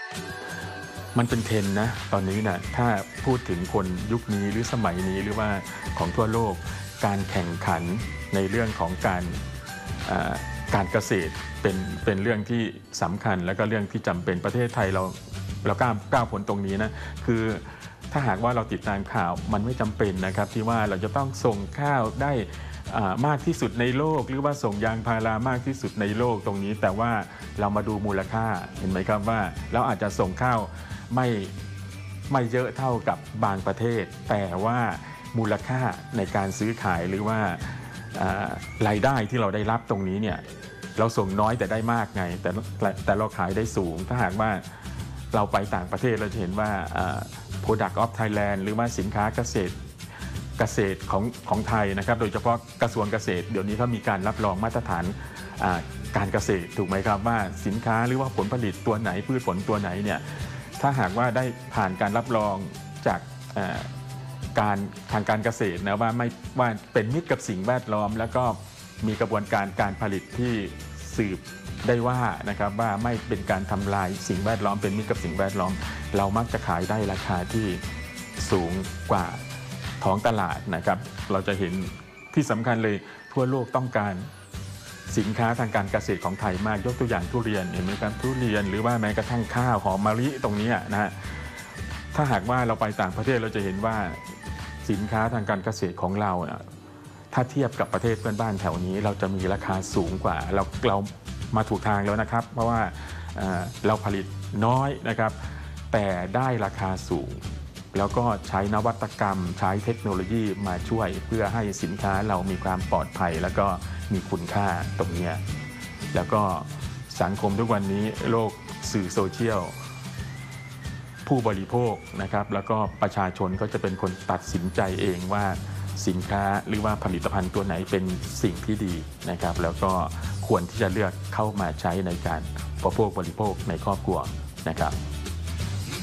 มันเป็นเทรนด์นะตอนนี้นะถ้าพูดถึงคนยุคนี้หรือสมัยนี้หรือว่าของทั่วโลกการแข่งขันในเรื่องของการเกษตรเป็นเรื่องที่สำคัญและก็เรื่องที่จำเป็นประเทศไทยเราก้าวพ้นตรงนี้นะคือถ้าหากว่าเราติดตามข่าวมันไม่จำเป็นนะครับที่ว่าเราจะต้องส่งข้าวได้มากที่สุดในโลกหรือว่าส่งยางพารามากที่สุดในโลกตรงนี้แต่ว่าเรามาดูมูลค่าเห็นไหมครับว่าเราอาจจะส่งข้าวไม่เยอะเท่ากับบางประเทศแต่ว่ามูลค่าในการซื้อขายหรือว่ารายได้ที่เราได้รับตรงนี้เนี่ยเราส่งน้อยแต่ได้มากไงแต่เราขายได้สูงถ้าหากว่าเราไปต่างประเทศเราจะเห็นว่า Product of Thailand หรือว่าสินค้าเกษตรของไทยนะครับโดยเฉพาะกระทรวงเกษตรเดี๋ยวนี้เขามีการรับรองมาตรฐานการเกษตรถูกไหมครับว่าสินค้าหรือว่าผลผลิตตัวไหนพืชผลตัวไหนเนี่ยถ้าหากว่าได้ผ่านการรับรองจากทางการเกษตรนะว่าเป็นมิตรกับสิ่งแวดล้อมแล้วก็มีกระบวนการผลิตที่สืบได้ว่านะครับว่าไม่เป็นการทำลายสิ่งแวดล้อมเป็นมิตรกับสิ่งแวดล้อมเรามักจะขายได้ราคาที่สูงกว่าท้องตลาดนะครับเราจะเห็นที่สำคัญเลยทั่วโลกต้องการสินค้าทางการเกษตรของไทยมากยกตัวอย่างทุเรียนเห็นไหมครับทุเรียนหรือว่าแม้กระทั่งข้าวหอมมะลิตรงนี้นะฮะถ้าหากว่าเราไปต่างประเทศเราจะเห็นว่าสินค้าทางการเกษตรของเราถ้าเทียบกับประเทศเพื่อนบ้านแถวนี้เราจะมีราคาสูงกว่าเรามาถูกทางแล้วนะครับเพราะว่าเราผลิตน้อยนะครับแต่ได้ราคาสูงแล้วก็ใช้นวัตกรรมใช้เทคโนโลยีมาช่วยเพื่อให้สินค้าเรามีความปลอดภัยแล้วก็มีคุณค่าตรงนี้แล้วก็สังคมทุกวันนี้โลกสื่อโซเชียลผู้บริโภคนะครับแล้วก็ประชาชนก็จะเป็นคนตัดสินใจเองว่าสินค้าหรือว่าผลิตภัณฑ์ตัวไหนเป็นสิ่งที่ดีนะครับแล้วก็ควรที่จะเลือกเข้ามาใช้ในการบริโภคในครอบครัวนะครับ